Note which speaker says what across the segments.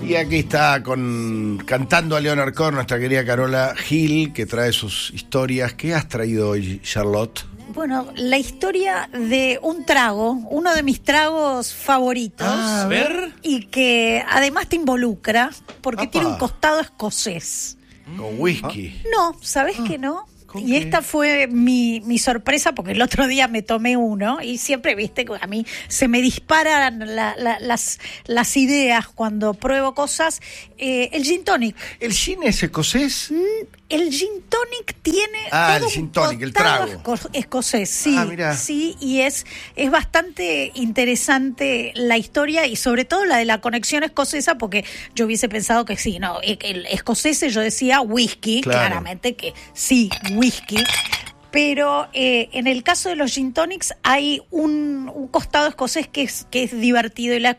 Speaker 1: Y aquí está cantando a Leonard Cohen, nuestra querida Carola Gil, que trae sus historias. ¿Qué has traído hoy, Charlotte?
Speaker 2: Bueno, la historia de un trago, uno de mis tragos favoritos.
Speaker 1: A ver.
Speaker 2: Y que además te involucra, porque
Speaker 1: Apa.
Speaker 2: tiene un costado escocés.
Speaker 1: Con whisky.
Speaker 2: No, ¿sabés que no?
Speaker 1: ¿con
Speaker 2: Y
Speaker 1: qué?
Speaker 2: esta fue mi sorpresa, porque el otro día me tomé uno y siempre, viste, a mí se me disparan las ideas cuando pruebo cosas. El gin tonic.
Speaker 1: ¿El gin es escocés?
Speaker 2: El gin tonic tiene
Speaker 1: Ah,
Speaker 2: todo
Speaker 1: el gin
Speaker 2: un
Speaker 1: tonic, el
Speaker 2: costado
Speaker 1: trago.
Speaker 2: escocés, sí,
Speaker 1: mirá.
Speaker 2: sí, y es bastante interesante la historia y sobre todo la de la conexión escocesa, porque yo hubiese pensado que sí, no, el escocés yo decía whisky,
Speaker 1: Claro.
Speaker 2: claramente que sí, whisky. Pero en el caso de los gin tonics hay un costado escocés que es divertido y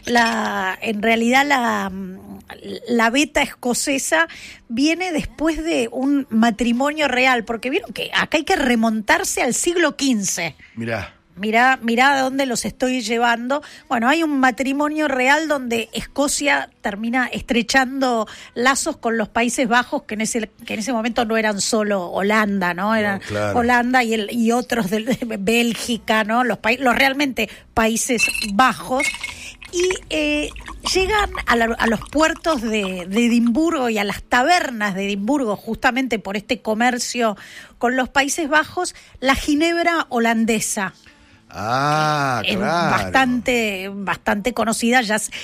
Speaker 2: en realidad la beta escocesa viene después de un matrimonio real, porque vieron que acá hay que remontarse al siglo XV.
Speaker 1: Mirá.
Speaker 2: Mirá a dónde los estoy llevando. Bueno, hay un matrimonio real donde Escocia termina estrechando lazos con los Países Bajos, que en ese momento no eran solo Holanda, ¿no? Eran
Speaker 1: claro.
Speaker 2: Holanda y otros de Bélgica, ¿no? Los realmente Países Bajos. Y llegan a los puertos de Edimburgo y a las tabernas de Edimburgo, justamente por este comercio con los Países Bajos, la ginebra holandesa.
Speaker 1: Ah,
Speaker 2: Es
Speaker 1: claro.
Speaker 2: bastante conocida.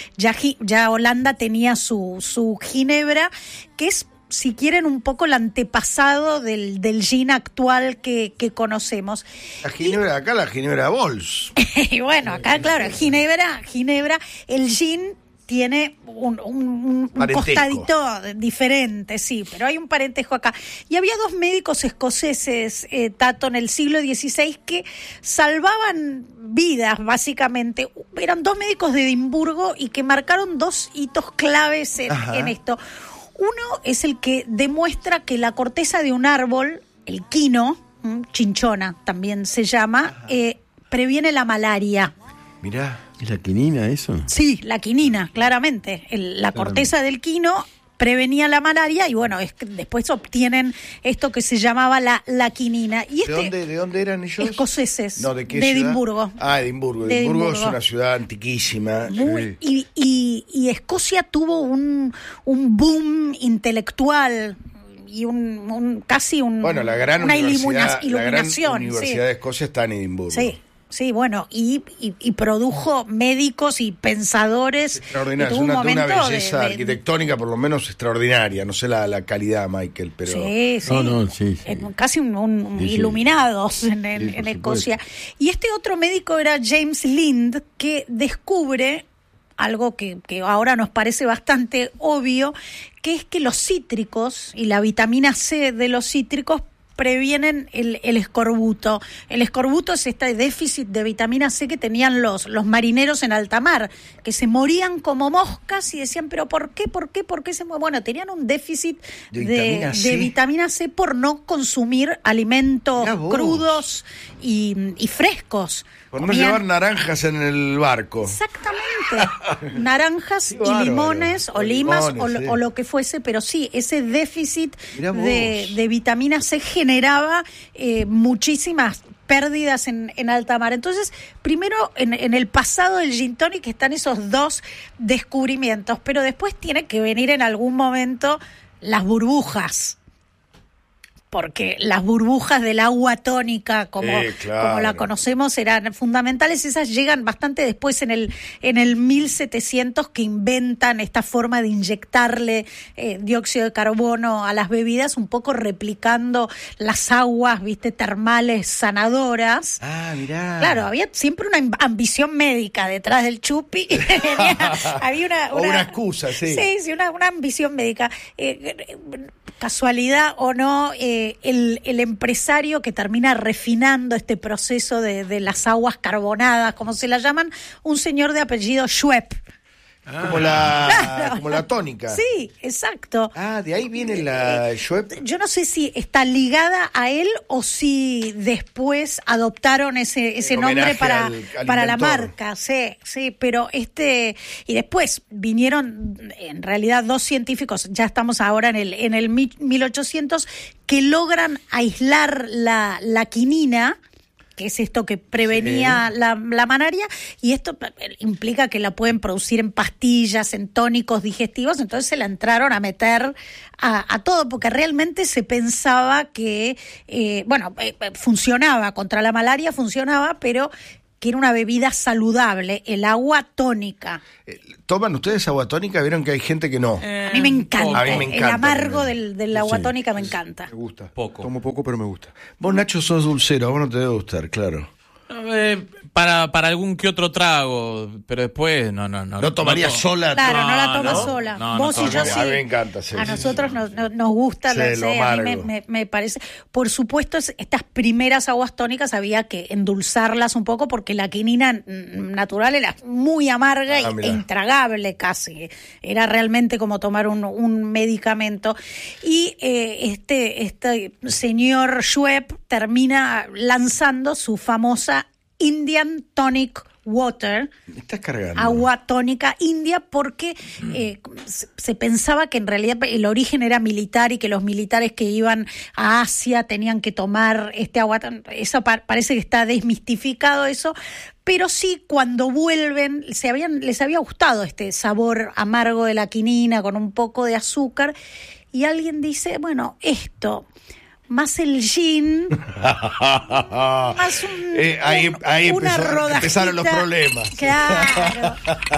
Speaker 2: Ya Holanda tenía su ginebra, que es, si quieren, un poco el antepasado del gin actual que conocemos.
Speaker 1: La ginebra, acá la ginebra Bols.
Speaker 2: Y bueno, acá, claro, ginebra, el gin tiene un costadito diferente, sí, pero hay un parentesco acá. Y había dos médicos escoceses, Tato, en el siglo XVI que salvaban vidas, básicamente. Eran dos médicos de Edimburgo y que marcaron dos hitos claves en esto. Uno es el que demuestra que la corteza de un árbol, el quino, chinchona también se llama, previene la malaria.
Speaker 1: Mirá.
Speaker 3: ¿Es la quinina eso?
Speaker 2: Sí, la quinina, claramente. La corteza del quino prevenía la malaria y bueno, después obtienen esto que se llamaba la quinina. Y
Speaker 1: ¿De dónde eran ellos?
Speaker 2: Escoceses.
Speaker 1: No, ¿de qué
Speaker 2: de
Speaker 1: ciudad?
Speaker 2: Edimburgo.
Speaker 1: Ah, Edimburgo.
Speaker 2: De
Speaker 1: Edimburgo es
Speaker 2: Edimburgo.
Speaker 1: una ciudad antiquísima.
Speaker 2: Sí. Y Escocia tuvo un boom intelectual y casi
Speaker 1: Bueno, la gran
Speaker 2: una
Speaker 1: universidad,
Speaker 2: iluminación.
Speaker 1: la gran universidad de Escocia está en Edimburgo.
Speaker 2: Sí, bueno, y produjo médicos y pensadores.
Speaker 1: Extraordinaria,
Speaker 2: Tuvo
Speaker 1: es
Speaker 2: un
Speaker 1: una
Speaker 2: momento
Speaker 1: belleza arquitectónica por lo menos extraordinaria. No sé la calidad, Michael, pero...
Speaker 2: Sí.
Speaker 3: Sí.
Speaker 2: Casi un
Speaker 3: Sí.
Speaker 2: iluminados en
Speaker 3: por
Speaker 2: Escocia. Y este otro médico era James Lind, que descubre algo que ahora nos parece bastante obvio, que es que los cítricos y la vitamina C de los cítricos previenen el escorbuto. El escorbuto es este déficit de vitamina C que tenían los marineros en alta mar, que se morían como moscas y decían, ¿pero por qué se mueren? Bueno, tenían un déficit de vitamina C por no consumir alimentos crudos y frescos.
Speaker 1: Por no llevar naranjas en el barco.
Speaker 2: Exactamente. Naranjas y
Speaker 1: bárbaro.
Speaker 2: limones o limas
Speaker 1: Limones,
Speaker 2: o lo que fuese, pero sí, ese déficit
Speaker 1: Mirá vos.
Speaker 2: de vitamina C generaba muchísimas pérdidas en alta mar. Entonces, primero en el pasado del gin tonic están esos dos descubrimientos, pero después tiene que venir en algún momento las burbujas. Porque las burbujas del agua tónica, como la conocemos, eran fundamentales. Esas llegan bastante después, en el 1700, que inventan esta forma de inyectarle dióxido de carbono a las bebidas, un poco replicando las aguas, termales sanadoras.
Speaker 1: Ah, mirá.
Speaker 2: Claro, había siempre una ambición médica detrás del chupi. Había
Speaker 1: una excusa, sí.
Speaker 2: Sí, una ambición médica. Casualidad o no, el empresario que termina refinando este proceso de las aguas carbonadas, como se la llaman, un señor de apellido Schwepp.
Speaker 1: Como la tónica.
Speaker 2: Sí, exacto.
Speaker 1: De ahí viene la Schweppes.
Speaker 2: Yo no sé si está ligada a él o si después adoptaron ese nombre para la
Speaker 1: inventor.
Speaker 2: marca. Sí, pero y después vinieron en realidad dos científicos, ya estamos ahora en el 1800, que logran aislar la quinina, que es esto que prevenía la malaria, y esto implica que la pueden producir en pastillas, en tónicos digestivos, entonces se la entraron a meter a todo, porque realmente se pensaba que, funcionaba, contra la malaria funcionaba, pero que era una bebida saludable, el agua tónica.
Speaker 1: ¿Toman ustedes agua tónica? ¿Vieron que hay gente que no?
Speaker 2: A mí me encanta.
Speaker 1: A mí me encanta
Speaker 2: el amargo
Speaker 1: también.
Speaker 2: del agua tónica me encanta.
Speaker 1: Me gusta.
Speaker 4: Poco.
Speaker 1: Tomo poco, pero me gusta. Vos, Nacho, sos dulcero, a vos no te debe gustar, claro.
Speaker 4: Para algún que otro trago, pero después no.
Speaker 1: ¿No tomaría sola?
Speaker 2: Claro, no la tomas
Speaker 4: no,
Speaker 2: sola.
Speaker 4: no,
Speaker 2: Vos
Speaker 4: no
Speaker 2: y yo
Speaker 4: tomo.
Speaker 2: sí.
Speaker 1: A mí me encanta, sí.
Speaker 2: A nosotros nos gusta,
Speaker 1: Sí,
Speaker 2: lo
Speaker 1: lo
Speaker 2: sé, a mí
Speaker 1: amargo.
Speaker 2: me parece. Por supuesto, estas primeras aguas tónicas había que endulzarlas un poco porque la quinina natural era muy amarga e
Speaker 1: mirá.
Speaker 2: intragable casi. Era realmente como tomar un medicamento. Y este señor Schweppes termina lanzando su famosa Indian Tonic Water,
Speaker 1: Me estás cargando.
Speaker 2: agua tónica india, porque se pensaba que en realidad el origen era militar y que los militares que iban a Asia tenían que tomar este agua. Eso parece que está desmistificado eso, pero sí cuando vuelven les había gustado este sabor amargo de la quinina con un poco de azúcar, y alguien dice, bueno, esto más el gin, más
Speaker 1: ahí
Speaker 2: una
Speaker 1: empezaron los
Speaker 2: rodajita.
Speaker 1: problemas.
Speaker 2: Claro.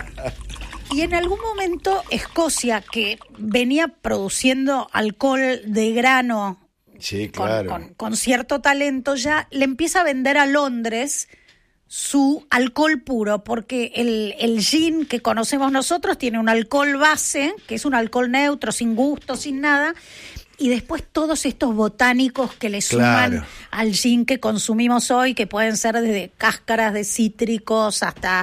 Speaker 2: Y en algún momento Escocia, que venía produciendo alcohol de grano
Speaker 1: Sí, claro.
Speaker 2: con cierto talento, ya le empieza a vender a Londres su alcohol puro, porque el gin que conocemos nosotros tiene un alcohol base, que es un alcohol neutro, sin gusto, sin nada, y después todos estos botánicos que le suman
Speaker 1: Claro.
Speaker 2: al gin que consumimos hoy, que pueden ser desde cáscaras de cítricos hasta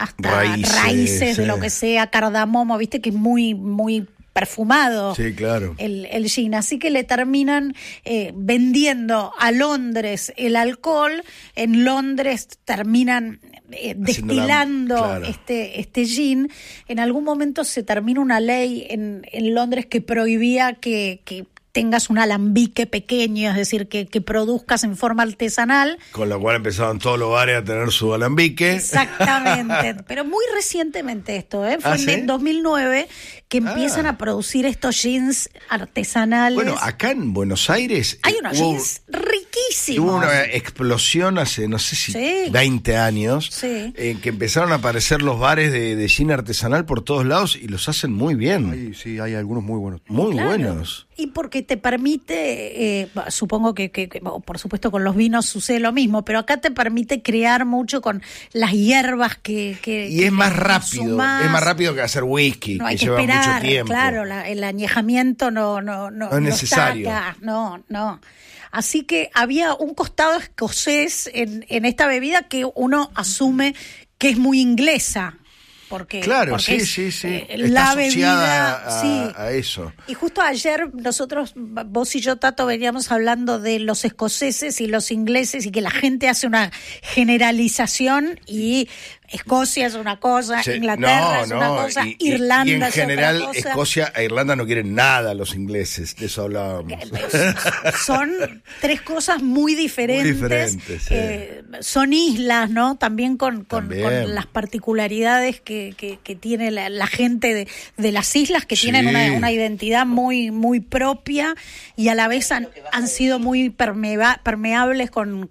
Speaker 2: raíces de lo que sea, cardamomo, viste que es muy, muy perfumado.
Speaker 1: Sí, claro.
Speaker 2: El gin, así que le terminan vendiendo a Londres el alcohol. En Londres terminan destilando
Speaker 1: claro.
Speaker 2: este gin. En algún momento se termina una ley en Londres que prohibía que tengas un alambique pequeño, es decir, que produzcas en forma artesanal.
Speaker 1: Con lo cual empezaron todos los bares a tener su alambique.
Speaker 2: Exactamente, pero muy recientemente esto, fue
Speaker 1: ¿Sí?
Speaker 2: en 2009 que empiezan a producir estos jeans artesanales.
Speaker 1: Bueno, acá en Buenos Aires
Speaker 2: hay unos jeans riquísimos.
Speaker 1: Hubo una explosión hace, no sé si
Speaker 2: Sí.
Speaker 1: 20 años,
Speaker 2: Sí.
Speaker 1: en que empezaron a aparecer los bares de gin artesanal por todos lados y los hacen muy bien.
Speaker 3: Sí, hay algunos muy buenos.
Speaker 1: Muy
Speaker 2: Claro.
Speaker 1: buenos.
Speaker 2: Y porque te permite, supongo que por supuesto con los vinos sucede lo mismo, pero acá te permite crear mucho con las hierbas que
Speaker 1: Y es más rápido,
Speaker 2: consumás.
Speaker 1: es más rápido que hacer whisky,
Speaker 2: No
Speaker 1: que
Speaker 2: hay que
Speaker 1: lleva
Speaker 2: esperar,
Speaker 1: mucho tiempo.
Speaker 2: claro, el añejamiento no
Speaker 1: es necesario.
Speaker 2: está acá, no. Así que había un costado escocés en esta bebida que uno asume que es muy inglesa. Porque
Speaker 1: Sí.
Speaker 2: Está
Speaker 1: Está
Speaker 2: la bebida,
Speaker 1: asociada a eso.
Speaker 2: Y justo ayer nosotros, vos y yo, Tato, veníamos hablando de los escoceses y los ingleses y que la gente hace una generalización y Escocia es una cosa,
Speaker 1: Sí,
Speaker 2: Inglaterra es una cosa, Irlanda
Speaker 1: y en
Speaker 2: es
Speaker 1: general,
Speaker 2: otra cosa.
Speaker 1: Escocia e Irlanda no quieren nada los ingleses, de eso hablábamos.
Speaker 2: Son tres cosas muy diferentes.
Speaker 1: Muy diferentes, sí.
Speaker 2: Son islas, ¿no? También con
Speaker 1: También.
Speaker 2: las particularidades que tiene la gente de las islas, que
Speaker 1: Sí.
Speaker 2: tienen una identidad muy, muy propia y a la vez han sido muy permeables con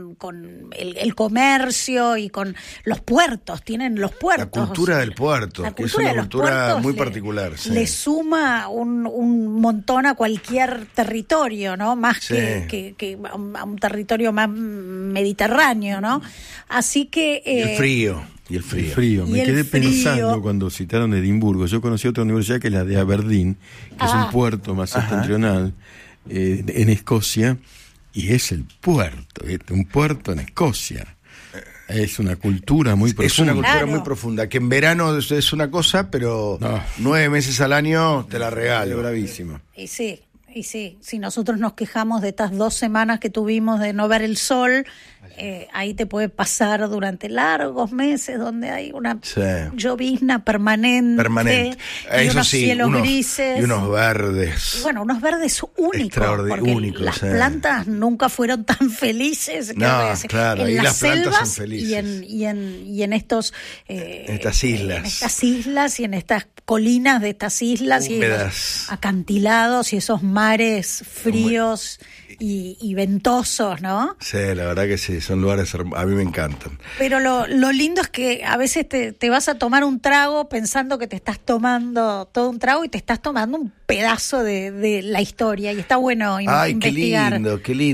Speaker 2: el comercio y con los puertos. Tienen los puertos.
Speaker 1: La cultura del puerto,
Speaker 2: La
Speaker 1: que es
Speaker 2: cultura
Speaker 1: una
Speaker 2: de los
Speaker 1: cultura
Speaker 2: puertos
Speaker 1: muy
Speaker 2: le-
Speaker 1: particular. Sí.
Speaker 2: Le suma un montón a cualquier territorio, ¿no? Más
Speaker 1: Sí.
Speaker 2: que a un territorio más mediterráneo, ¿no? Así que...
Speaker 1: Y el frío.
Speaker 3: El frío.
Speaker 2: Y
Speaker 3: Me
Speaker 2: el
Speaker 3: quedé
Speaker 2: frío.
Speaker 3: pensando cuando citaron Edimburgo. Yo conocí otra universidad que es la de Aberdeen, que es un puerto más septentrional en Escocia, y es el puerto, un puerto en Escocia. Es una cultura muy profunda.
Speaker 1: Es una cultura
Speaker 2: Claro.
Speaker 1: muy profunda, que en verano es una cosa, pero
Speaker 3: No.
Speaker 1: 9 meses al año te la
Speaker 3: Es
Speaker 1: regalo.
Speaker 3: bravísimo.
Speaker 2: Y sí, si nosotros nos quejamos de estas 2 semanas que tuvimos de no ver el sol, ahí te puede pasar durante largos meses donde hay una
Speaker 1: Sí.
Speaker 2: llovizna permanente. Y
Speaker 1: Eso
Speaker 2: unos
Speaker 1: sí,
Speaker 2: cielos grises.
Speaker 1: y unos verdes.
Speaker 2: Bueno, unos verdes únicos, porque
Speaker 1: Únicos,
Speaker 2: las
Speaker 1: sí.
Speaker 2: plantas nunca fueron tan felices.
Speaker 1: No,
Speaker 2: quiero decir,
Speaker 1: claro,
Speaker 2: en
Speaker 1: y
Speaker 2: las
Speaker 1: las plantas son
Speaker 2: selvas
Speaker 1: felices.
Speaker 2: y en estos
Speaker 1: Estas islas.
Speaker 2: en estas islas y en estas colinas de estas islas y
Speaker 1: Húmedas.
Speaker 2: los acantilados y esos mares fríos y ventosos, ¿no?
Speaker 1: Sí, la verdad que sí, son lugares a mí me encantan.
Speaker 2: Pero lo lindo es que a veces te vas a tomar un trago pensando que te estás tomando todo un trago y te estás tomando un pedazo de la historia y está bueno
Speaker 1: Ay,
Speaker 2: investigar.
Speaker 1: qué lindo, qué lindo.